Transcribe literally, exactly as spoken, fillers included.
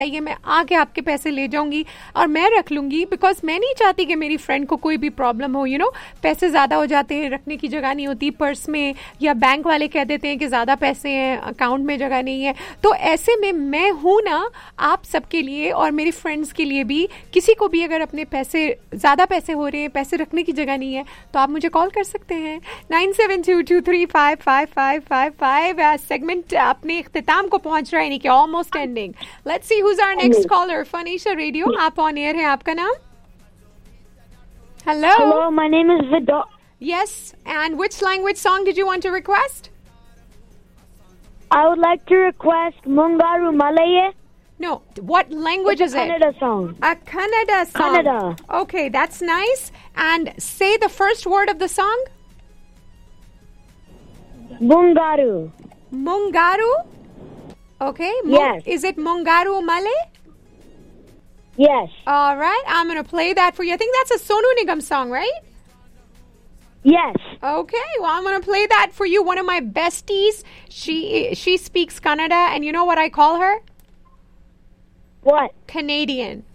ये मैं आके आपके पैसे ले जाऊंगी और मैं रख लूंगी, बिकॉज मैं नहीं चाहती कि मेरी फ्रेंड को कोई भी प्रॉब्लम हो। यू नो पैसे ज़्यादा हो जाते हैं, रखने की जगह नहीं होती पर्स में, या बैंक वाले कह देते हैं कि ज़्यादा पैसे हैं, अकाउंट में जगह नहीं है। तो ऐसे में मैं हूँ ना आप सबके लिए और मेरी फ्रेंड्स के लिए भी, किसी को भी अगर अपने पैसे ज़्यादा पैसे हो रहे हैं, पैसे रखने की जगह नहीं है, तो आप मुझे कॉल कर सकते हैं nine seven to to three five five five five five. Segment अपने इख्तिताम को पहुंच रहा है, यानी कि almost ending. Let's see Who's our next caller? Fanisha Radio, आप on air है, आपका नाम? Hello. Hello, my name is Vidya. Yes, and which language song did you want to request? I would like to request Mungaru Malaye. No, what language it's is a it? Kannada song. A Kannada song. Kannada. Okay, that's nice. And say the first word of the song. Mungaru. Mungaru. Okay. Mu- Yes. Is it Mungaru Male? Yes. All right. I'm going to play that for you. I think that's a Sonu Nigam song, right? Yes. Okay. Well, I'm going to play that for you. One of my besties. She she speaks Kannada, and you know what I call her? What? Canadian.